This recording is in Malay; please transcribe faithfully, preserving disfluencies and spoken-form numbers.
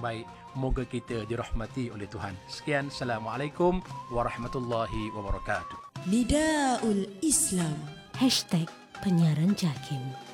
baik. Moga kita dirahmati oleh Tuhan. Sekian, Assalamualaikum warahmatullahi wabarakatuh. Nidaul Islam. Hashtag Penyiaran Jakim.